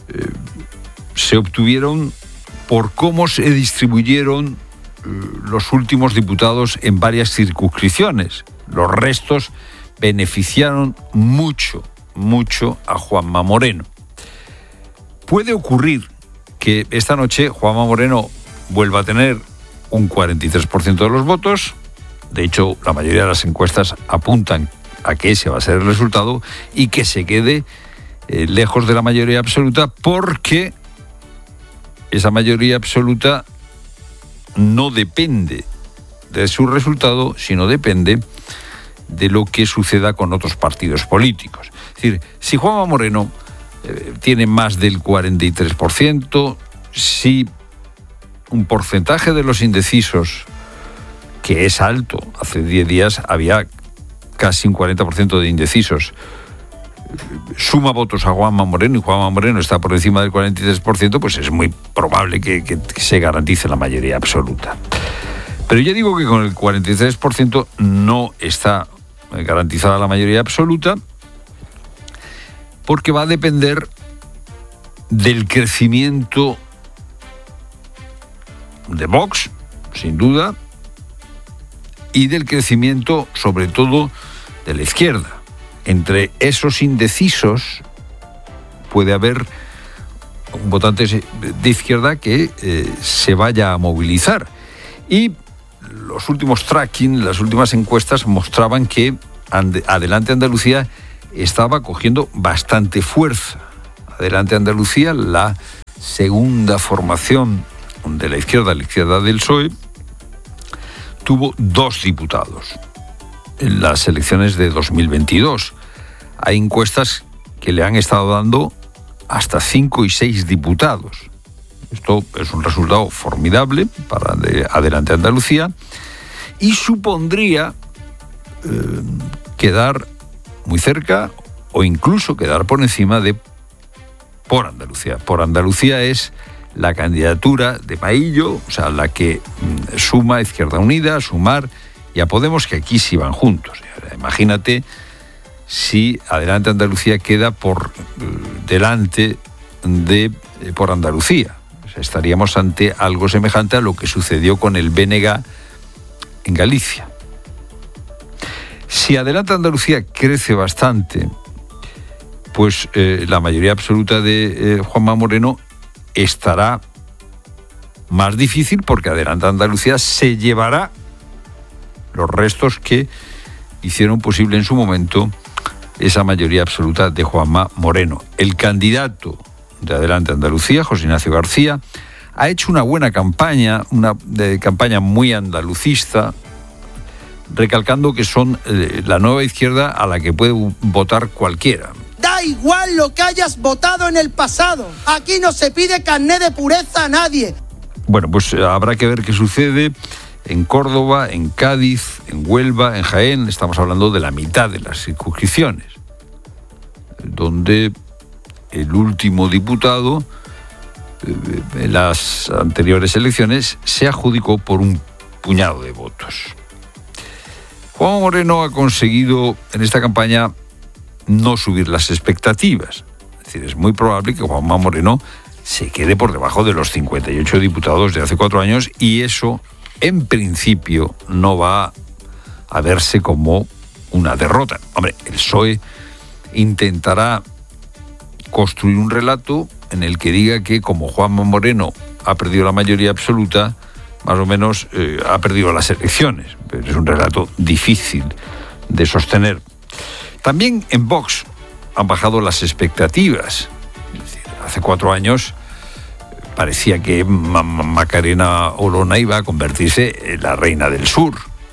se obtuvieron por cómo se distribuyeron los últimos diputados en varias circunscripciones. Los restos beneficiaron mucho a Juanma Moreno. Puede ocurrir que esta noche Juanma Moreno vuelva a tener un 43% de los votos. De hecho, la mayoría de las encuestas apuntan a que ese va a ser el resultado y que se quede lejos de la mayoría absoluta, porque esa mayoría absoluta no depende de su resultado, sino depende de lo que suceda con otros partidos políticos. Es decir, si Juanma Moreno tiene más del 43%, si un porcentaje de los indecisos, que es alto, hace 10 días había casi un 40% de indecisos, suma votos a Juanma Moreno y Juanma Moreno está por encima del 43%, pues es muy probable que se garantice la mayoría absoluta. Pero yo digo que con el 43% no está garantizada la mayoría absoluta, porque va a depender del crecimiento de Vox, sin duda, y del crecimiento, sobre todo, de la izquierda. Entre esos indecisos puede haber un votante de izquierda que se vaya a movilizar. Y los últimos tracking, las últimas encuestas mostraban que Adelante Andalucía estaba cogiendo bastante fuerza. Adelante Andalucía, la segunda formación de la izquierda del PSOE, tuvo 2 diputados en las elecciones de 2022. Hay encuestas que le han estado dando hasta 5 y 6 diputados. Esto es un resultado formidable para Adelante Andalucía y supondría quedar muy cerca o incluso quedar por encima de Por Andalucía. Por Andalucía es la candidatura de Maillo, o sea, la que suma a Izquierda Unida, a Sumar y a Podemos, que aquí sí van juntos. Imagínate si Adelante Andalucía queda por delante de Por Andalucía. O sea, estaríamos ante algo semejante a lo que sucedió con el BNG en Galicia. Si Adelante Andalucía crece bastante, pues la mayoría absoluta de Juanma Moreno estará más difícil, porque Adelante Andalucía se llevará los restos que hicieron posible en su momento esa mayoría absoluta de Juanma Moreno. El candidato de Adelante Andalucía, José Ignacio García, ha hecho una buena campaña, una campaña muy andalucista, recalcando que son la nueva izquierda a la que puede votar cualquiera. Da igual lo que hayas votado en el pasado. Aquí no se pide carné de pureza a nadie. Bueno, pues habrá que ver qué sucede en Córdoba, en Cádiz, en Huelva, en Jaén. Estamos hablando de la mitad de las circunscripciones, donde el último diputado en las anteriores elecciones se adjudicó por un puñado de votos. Juanma Moreno ha conseguido en esta campaña no subir las expectativas. Es decir, es muy probable que Juanma Moreno se quede por debajo de los 58 diputados de hace 4 años y eso, en principio, no va a verse como una derrota. Hombre, el PSOE intentará construir un relato en el que diga que como Juanma Moreno ha perdido la mayoría absoluta, más o menos ha perdido las elecciones. Pero es un relato difícil de sostener. También en Vox han bajado las expectativas. Es decir, hace 4 años parecía que Macarena Olona iba a convertirse en la reina del sur.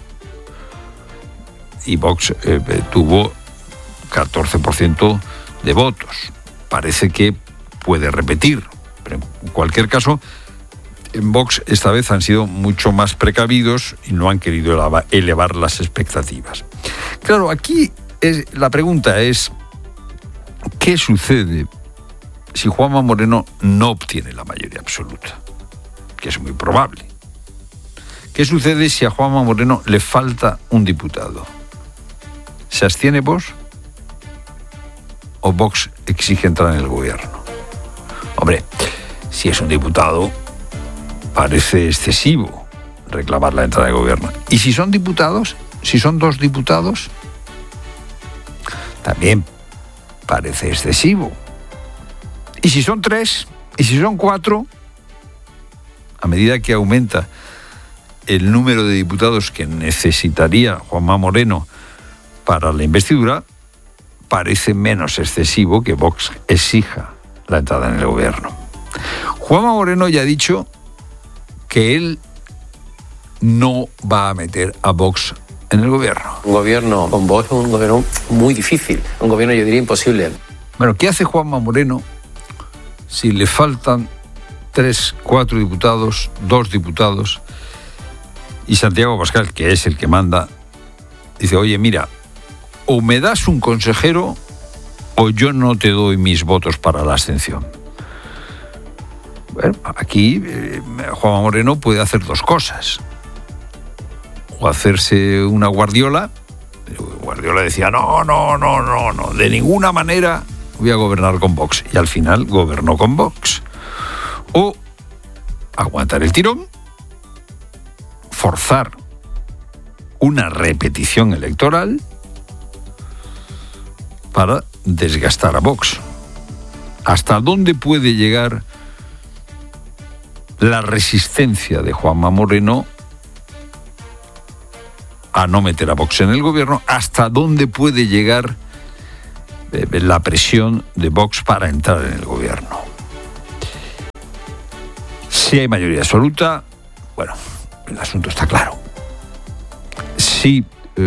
Y Vox tuvo 14% de votos. Parece que puede repetir. Pero en cualquier caso, en Vox esta vez han sido mucho más precavidos y no han querido elevar las expectativas. Claro, aquí la pregunta es, ¿qué sucede si Juanma Moreno no obtiene la mayoría absoluta? Que es muy probable. ¿Qué sucede si a Juanma Moreno le falta un diputado? ¿Se abstiene Vox? ¿O Vox exige entrar en el gobierno? Hombre, si es un diputado, parece excesivo reclamar la entrada del gobierno. ¿Y si son diputados? Si son 2 diputados, también parece excesivo. ¿Y si son 3? ¿Y si son 4? A medida que aumenta el número de diputados que necesitaría Juanma Moreno para la investidura, parece menos excesivo que Vox exija la entrada en el gobierno. Juanma Moreno ya ha dicho que él no va a meter a Vox en el gobierno. Un gobierno con Vox es un gobierno muy difícil, un gobierno yo diría imposible. Bueno, ¿qué hace Juanma Moreno si le faltan 3, 4 diputados, 2 diputados y Santiago Abascal, que es el que manda, dice, oye, mira, o me das un consejero o yo no te doy mis votos para la abstención? Bueno, aquí Juanma Moreno puede hacer 2 cosas. O hacerse una Guardiola. Guardiola decía, no, de ninguna manera voy a gobernar con Vox. Y al final gobernó con Vox. O aguantar el tirón, forzar una repetición electoral para desgastar a Vox. ¿Hasta dónde puede llegar la resistencia de Juanma Moreno a no meter a Vox en el gobierno? ¿Hasta dónde puede llegar la presión de Vox para entrar en el gobierno. Si hay mayoría absoluta, bueno, el asunto está claro. Si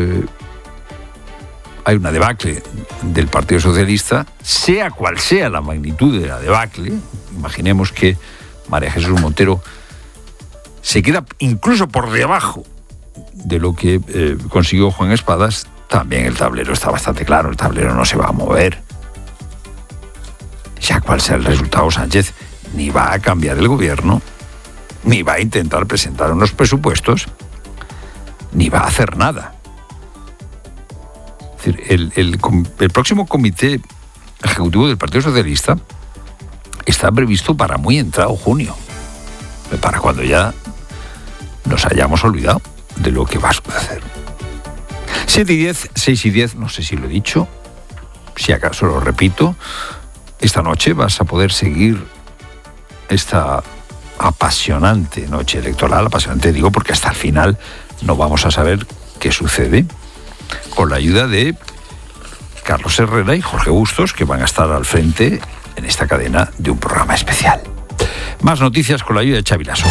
hay una debacle del Partido Socialista, sea cual sea la magnitud de la debacle, imaginemos que María Jesús Montero se queda incluso por debajo de lo que consiguió Juan Espadas, también el tablero está bastante claro, el tablero no se va a mover. Sea cual sea el resultado, Sánchez ni va a cambiar el gobierno, ni va a intentar presentar unos presupuestos, ni va a hacer nada. Es decir, el próximo comité ejecutivo del Partido Socialista está previsto para muy entrado junio, para cuando ya nos hayamos olvidado de lo que va a suceder. 7 y 10, 6 y 10, no sé si lo he dicho, si acaso lo repito, esta noche vas a poder seguir esta apasionante noche electoral, apasionante digo porque hasta el final no vamos a saber qué sucede, con la ayuda de Carlos Herrera y Jorge Bustos, que van a estar al frente en esta cadena de un programa especial. Más noticias con la ayuda de Xavi Lasso.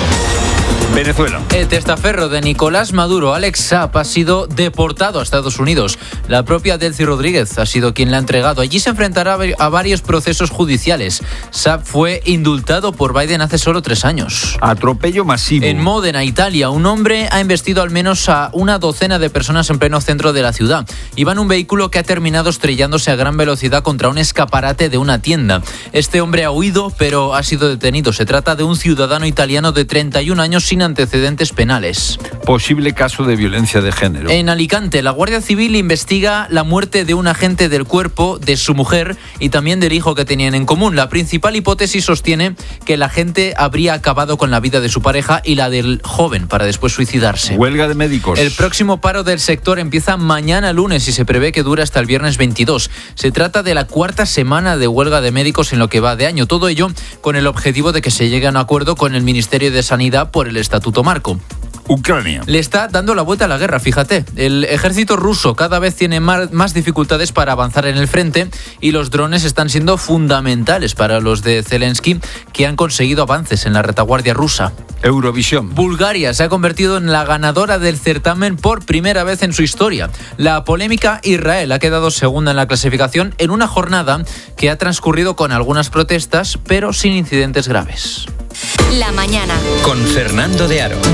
Venezuela. El testaferro de Nicolás Maduro, Alex Saab, ha sido deportado a Estados Unidos. La propia Delcy Rodríguez ha sido quien la ha entregado. Allí se enfrentará a varios procesos judiciales. Saab fue indultado por Biden hace solo 3 años. Atropello masivo. En Módena, Italia, un hombre ha embestido al menos a una docena de personas en pleno centro de la ciudad. Iba en un vehículo que ha terminado estrellándose a gran velocidad contra un escaparate de una tienda. Este hombre ha huido, pero ha sido detenido. Se trata de un ciudadano italiano de 31 años sin antecedentes penales. Posible caso de violencia de género. En Alicante, la Guardia Civil investiga la muerte de un agente del cuerpo, de su mujer y también del hijo que tenían en común. La principal hipótesis sostiene que el agente habría acabado con la vida de su pareja y la del joven para después suicidarse. Huelga de médicos. El próximo paro del sector empieza mañana lunes y se prevé que dure hasta el viernes 22. Se trata de la 4ª semana de huelga de médicos en lo que va de año. Todo ello con el objetivo de que se llegue a un acuerdo con el Ministerio de Sanidad por el Estatuto Marco. Ucrania. Le está dando la vuelta a la guerra, fíjate. El ejército ruso cada vez tiene más dificultades para avanzar en el frente y los drones están siendo fundamentales para los de Zelensky, que han conseguido avances en la retaguardia rusa. Eurovisión. Bulgaria se ha convertido en la ganadora del certamen por primera vez en su historia. La polémica Israel ha quedado segunda en la clasificación en una jornada que ha transcurrido con algunas protestas, pero sin incidentes graves. La mañana. Con Fernando de Aro.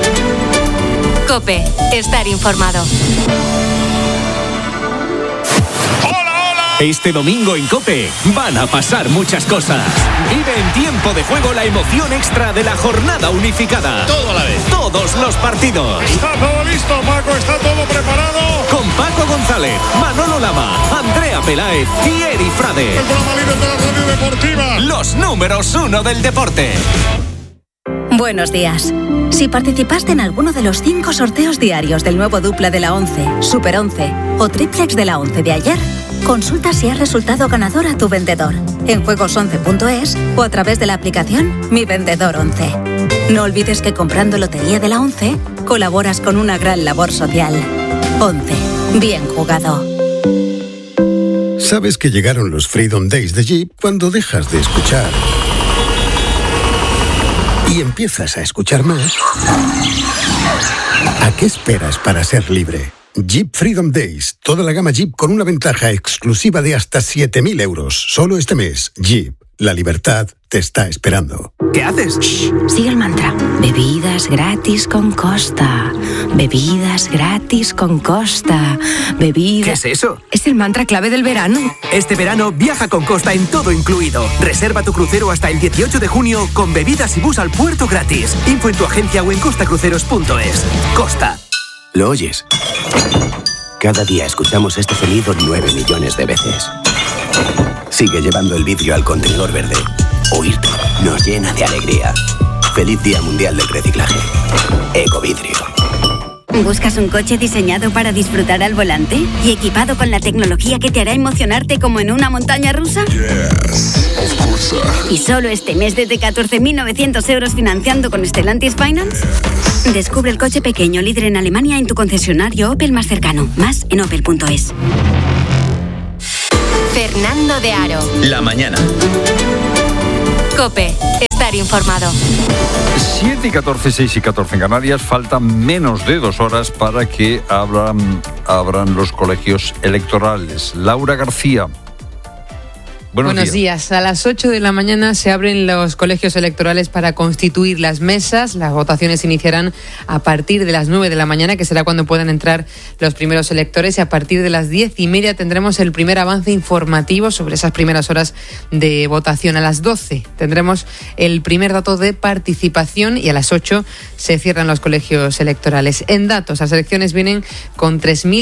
COPE. Estar informado. Este domingo en COPE van a pasar muchas cosas. Vive en tiempo de juego la emoción extra de la jornada unificada. Todo a la vez. Todos los partidos. Está todo listo, Paco, está todo preparado. Con Paco González, Manolo Lama, Andrea Peláez y Eri Frade. El programa líder de la radio deportiva. Los números 1 del deporte. Buenos días. Si participaste en alguno de los 5 sorteos diarios del nuevo dupla de la 11, Super 11 o triplex de la 11 de ayer, consulta si has resultado ganador a tu vendedor en juegos11.es o a través de la aplicación Mi Vendedor 11. No olvides que comprando Lotería de la 11 colaboras con una gran labor social. 11. Bien jugado. Sabes que llegaron los Freedom Days de Jeep cuando dejas de escuchar y empiezas a escuchar más. ¿A qué esperas para ser libre? Jeep Freedom Days. Toda la gama Jeep con una ventaja exclusiva de hasta 7.000 euros. Solo este mes. Jeep. La libertad te está esperando. ¿Qué haces? Shh, sigue el mantra. Bebidas gratis con Costa. Bebidas gratis con Costa. ¿Qué es eso? Es el mantra clave del verano. Este verano viaja con Costa en todo incluido. Reserva tu crucero hasta el 18 de junio con bebidas y bus al puerto gratis. Info en tu agencia o en costacruceros.es. Costa. ¿Lo oyes? Cada día escuchamos este sonido 9 millones de veces. Sigue llevando el vidrio al contenedor verde. Oírte nos llena de alegría. Feliz Día Mundial del Reciclaje. Ecovidrio. ¿Buscas un coche diseñado para disfrutar al volante y equipado con la tecnología que te hará emocionarte como en una montaña rusa? Yes, of course. ¿Y solo este mes desde 14.900 euros financiando con Stellantis Finance? Descubre el coche pequeño líder en Alemania en tu concesionario Opel más cercano. Más en opel.es. Fernando de Aro. La mañana. COPE. Estar informado. 7 y 14, 6 y 14 en Canarias. Faltan menos de 2 horas para que abran los colegios electorales. Laura García. Buenos días. A las 8 de la mañana se abren los colegios electorales para constituir las mesas. Las votaciones iniciarán a partir de las 9 de la mañana, que será cuando puedan entrar los primeros electores, y a partir de las 10:30 tendremos el primer avance informativo sobre esas primeras horas de votación. A las 12 tendremos el primer dato de participación y a las 8 se cierran los colegios electorales. En datos, las elecciones vienen con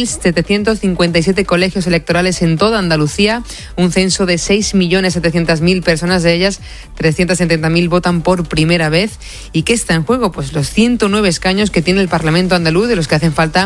3.757 colegios electorales en toda Andalucía, un censo de 6.700.000 personas, de ellas 370.000 votan por primera vez. ¿Y qué está en juego? Pues los 109 escaños que tiene el Parlamento andaluz, de los que hacen falta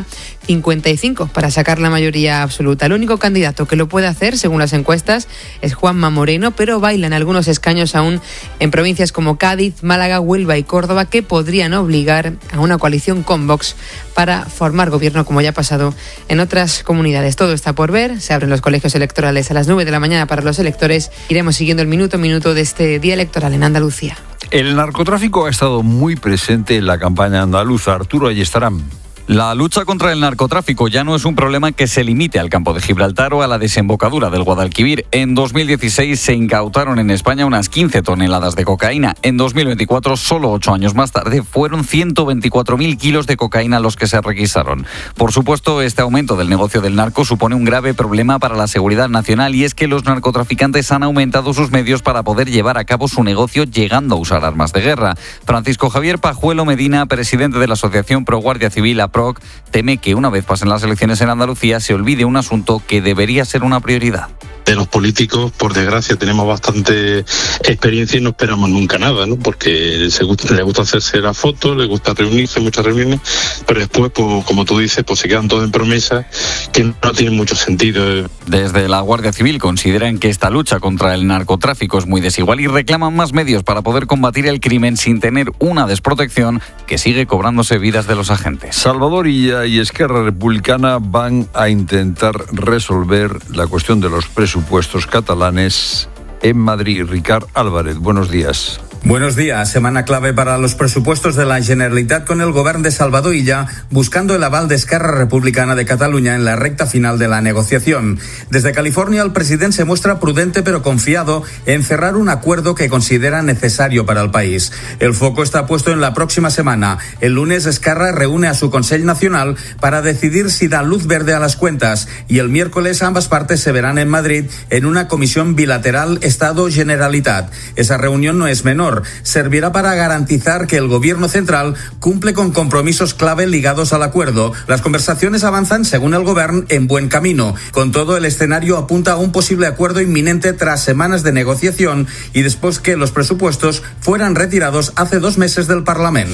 55 para sacar la mayoría absoluta. El único candidato que lo puede hacer, según las encuestas, es Juanma Moreno, pero bailan algunos escaños aún en provincias como Cádiz, Málaga, Huelva y Córdoba, que podrían obligar a una coalición con Vox para formar gobierno, como ya ha pasado en otras comunidades. Todo está por ver. Se abren los colegios electorales a las 9 de la mañana para los electores. Iremos siguiendo el minuto a minuto de este día electoral en Andalucía. El narcotráfico ha estado muy presente en la campaña andaluza. Arturo Ayestarán. La lucha contra el narcotráfico ya no es un problema que se limite al campo de Gibraltar o a la desembocadura del Guadalquivir. En 2016 se incautaron en España unas 15 toneladas de cocaína. En 2024, solo 8 años más tarde, fueron 124.000 kilos de cocaína los que se requisaron. Por supuesto, este aumento del negocio del narco supone un grave problema para la seguridad nacional, y es que los narcotraficantes han aumentado sus medios para poder llevar a cabo su negocio, llegando a usar armas de guerra. Francisco Javier Pajuelo Medina, presidente de la Asociación Pro Guardia Civil, teme que una vez pasen las elecciones en Andalucía se olvide un asunto que debería ser una prioridad. De los políticos, por desgracia, tenemos bastante experiencia y no esperamos nunca nada, ¿no? Porque les gusta hacerse la foto, les gusta reunirse, muchas reuniones, pero después, pues, como tú dices, pues se quedan todo en promesas que no tienen mucho sentido. Desde la Guardia Civil consideran que esta lucha contra el narcotráfico es muy desigual y reclaman más medios para poder combatir el crimen sin tener una desprotección que sigue cobrándose vidas de los agentes. Salvador Illa y Esquerra Republicana van a intentar resolver la cuestión de los presupuestos catalanes en Madrid. Ricard Álvarez, buenos días. Buenos días. Semana clave para los presupuestos de la Generalitat, con el govern de Salvador Illa buscando el aval de Esquerra Republicana de Cataluña en la recta final de la negociación. Desde California, el presidente se muestra prudente pero confiado en cerrar un acuerdo que considera necesario para el país. El foco está puesto en la próxima semana. El lunes, Esquerra reúne a su Consell Nacional para decidir si da luz verde a las cuentas, y el miércoles ambas partes se verán en Madrid en una comisión bilateral Estado-Generalitat. Esa reunión no es menor. Servirá para garantizar que el gobierno central cumple con compromisos clave ligados al acuerdo. Las conversaciones avanzan, según el gobierno, en buen camino. Con todo, el escenario apunta a un posible acuerdo inminente tras semanas de negociación y después que los presupuestos fueran retirados hace 2 meses del Parlamento.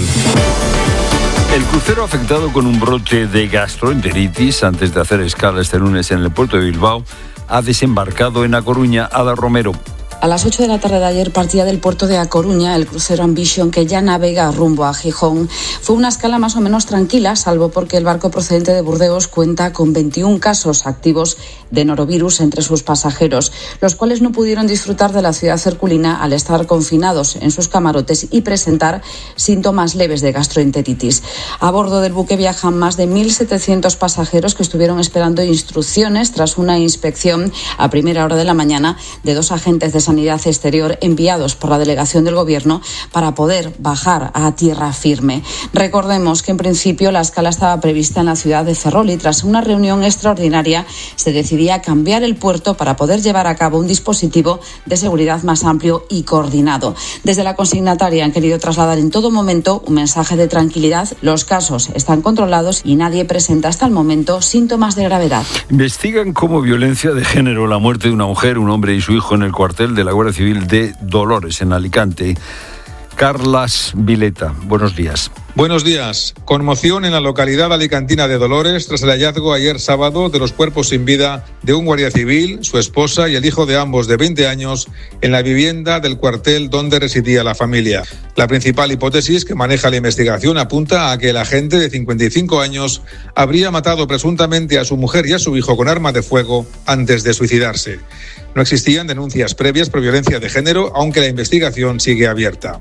El crucero afectado con un brote de gastroenteritis antes de hacer escala este lunes en el puerto de Bilbao ha desembarcado en A Coruña. Ada Romero. A las 8 de la tarde de ayer partía del puerto de A Coruña el crucero Ambition, que ya navega rumbo a Gijón. Fue una escala más o menos tranquila, salvo porque el barco procedente de Burdeos cuenta con 21 casos activos de norovirus entre sus pasajeros, los cuales no pudieron disfrutar de la ciudad herculina al estar confinados en sus camarotes y presentar síntomas leves de gastroenteritis. A bordo del buque viajan más de 1.700 pasajeros que estuvieron esperando instrucciones tras una inspección a primera hora de la mañana de 2 agentes de Sanidad Exterior enviados por la delegación del Gobierno para poder bajar a tierra firme. Recordemos que en principio la escala estaba prevista en la ciudad de Ferrol y tras una reunión extraordinaria se decidía cambiar el puerto para poder llevar a cabo un dispositivo de seguridad más amplio y coordinado. Desde la consignataria han querido trasladar en todo momento un mensaje de tranquilidad. Los casos están controlados y nadie presenta hasta el momento síntomas de gravedad. Investigan como violencia de género la muerte de una mujer, un hombre y su hijo en el cuartel de la Guardia Civil de Dolores, en Alicante. Carlas Vileta, buenos días. Buenos días. Conmoción en la localidad alicantina de Dolores tras el hallazgo ayer sábado de los cuerpos sin vida de un guardia civil, su esposa y el hijo de ambos de 20 años en la vivienda del cuartel donde residía la familia. La principal hipótesis que maneja la investigación apunta a que el agente de 55 años habría matado presuntamente a su mujer y a su hijo con arma de fuego antes de suicidarse. No existían denuncias previas por violencia de género, aunque la investigación sigue abierta.